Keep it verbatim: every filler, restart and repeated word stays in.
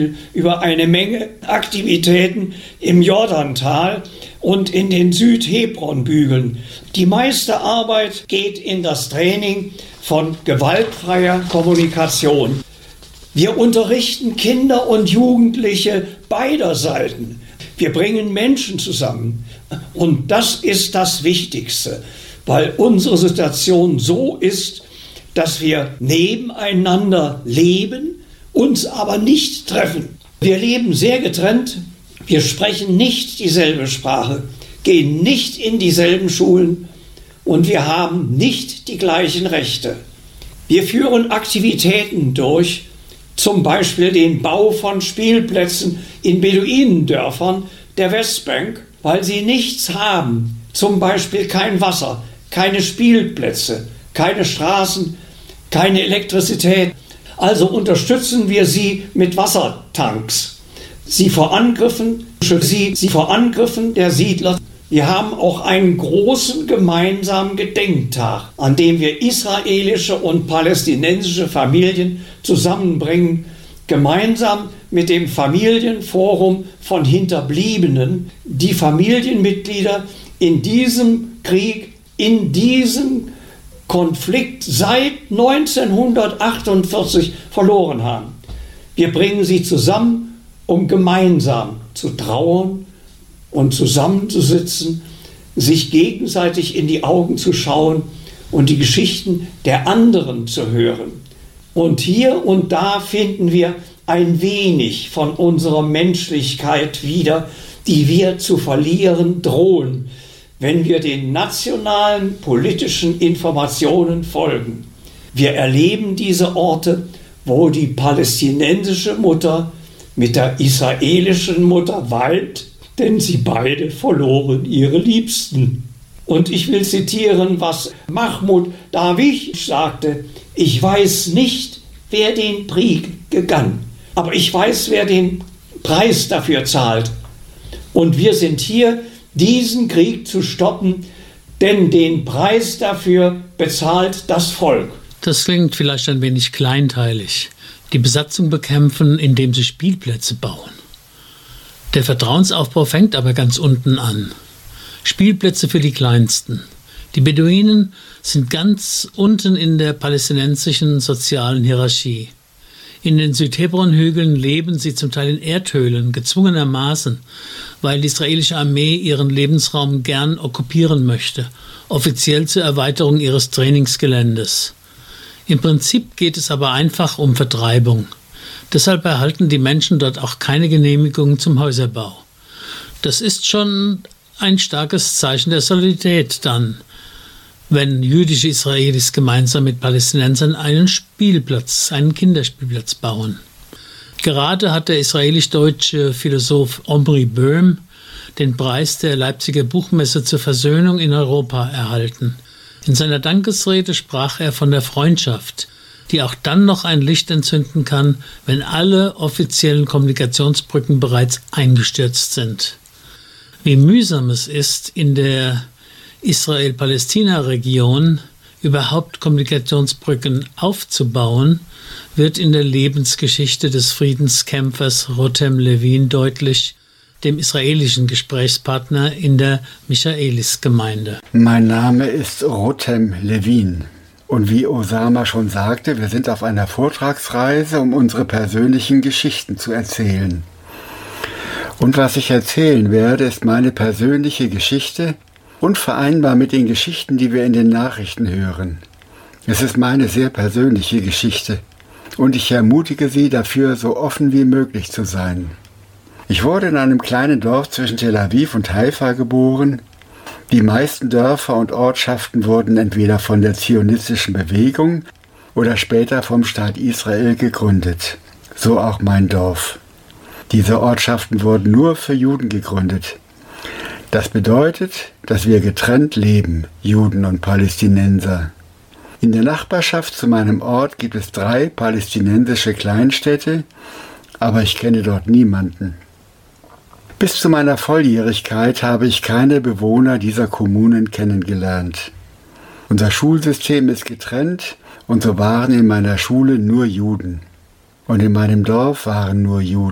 Beispiel über eine Menge Aktivitäten im Jordantal und in den Südhebron-Bügeln. Die meiste Arbeit geht in das Training von gewaltfreier Kommunikation. Wir unterrichten Kinder und Jugendliche beider Seiten. Wir bringen Menschen zusammen. Und das ist das Wichtigste, weil unsere Situation so ist, dass wir nebeneinander leben, uns aber nicht treffen. Wir leben sehr getrennt, wir sprechen nicht dieselbe Sprache, gehen nicht in dieselben Schulen und wir haben nicht die gleichen Rechte. Wir führen Aktivitäten durch, zum Beispiel den Bau von Spielplätzen in Beduinendörfern der Westbank, weil sie nichts haben, zum Beispiel kein Wasser, keine Spielplätze, keine Straßen, keine Elektrizität. Also unterstützen wir sie mit Wassertanks. Sie vor Angriffen, sie, sie vor Angriffen der Siedler. Wir haben auch einen großen gemeinsamen Gedenktag, an dem wir israelische und palästinensische Familien zusammenbringen, gemeinsam mit dem Familienforum von Hinterbliebenen, die Familienmitglieder in diesem Krieg, in diesem Konflikt seit neunzehnhundertachtundvierzig verloren haben. Wir bringen sie zusammen, um gemeinsam zu trauern und zusammenzusitzen, sich gegenseitig in die Augen zu schauen und die Geschichten der anderen zu hören. Und hier und da finden wir ein wenig von unserer Menschlichkeit wieder, die wir zu verlieren drohen, wenn wir den nationalen politischen Informationen folgen. Wir erleben diese Orte, wo die palästinensische Mutter mit der israelischen Mutter weint, denn sie beide verloren ihre Liebsten. Und ich will zitieren, was Mahmoud Darwish sagte: Ich weiß nicht, wer den Krieg begann, aber ich weiß, wer den Preis dafür zahlt. Und wir sind hier, diesen Krieg zu stoppen, denn den Preis dafür bezahlt das Volk. Das klingt vielleicht ein wenig kleinteilig. Die Besatzung bekämpfen, indem sie Spielplätze bauen. Der Vertrauensaufbau fängt aber ganz unten an. Spielplätze für die Kleinsten. Die Beduinen sind ganz unten in der palästinensischen sozialen Hierarchie. In den Südhebron-Hügeln leben sie zum Teil in Erdhöhlen, gezwungenermaßen, weil die israelische Armee ihren Lebensraum gern okkupieren möchte, offiziell zur Erweiterung ihres Trainingsgeländes. Im Prinzip geht es aber einfach um Vertreibung. Deshalb erhalten die Menschen dort auch keine Genehmigung zum Häuserbau. Das ist schon ein starkes Zeichen der Solidarität dann, wenn jüdische Israelis gemeinsam mit Palästinensern einen Spielplatz, einen Kinderspielplatz bauen. Gerade hat der israelisch-deutsche Philosoph Omri Böhm den Preis der Leipziger Buchmesse zur Versöhnung in Europa erhalten. In seiner Dankesrede sprach er von der Freundschaft, die auch dann noch ein Licht entzünden kann, wenn alle offiziellen Kommunikationsbrücken bereits eingestürzt sind. Wie mühsam es ist, in der Israel-Palästina-Region überhaupt Kommunikationsbrücken aufzubauen, wird in der Lebensgeschichte des Friedenskämpfers Rotem Levin deutlich, dem israelischen Gesprächspartner in der Michaelis-Gemeinde. Mein Name ist Rotem Levin. Und wie Osama schon sagte, wir sind auf einer Vortragsreise, um unsere persönlichen Geschichten zu erzählen. Und was ich erzählen werde, ist meine persönliche Geschichte, unvereinbar mit den Geschichten, die wir in den Nachrichten hören. Es ist meine sehr persönliche Geschichte und ich ermutige Sie dafür, so offen wie möglich zu sein. Ich wurde in einem kleinen Dorf zwischen Tel Aviv und Haifa geboren. Die meisten Dörfer und Ortschaften wurden entweder von der zionistischen Bewegung oder später vom Staat Israel gegründet. So auch mein Dorf. Diese Ortschaften wurden nur für Juden gegründet. Das bedeutet, dass wir getrennt leben, Juden und Palästinenser. In der Nachbarschaft zu meinem Ort gibt es drei palästinensische Kleinstädte, aber ich kenne dort niemanden. Bis zu meiner Volljährigkeit habe ich keine Bewohner dieser Kommunen kennengelernt. Unser Schulsystem ist getrennt und so waren in meiner Schule nur Juden. Und in meinem Dorf waren nur Juden.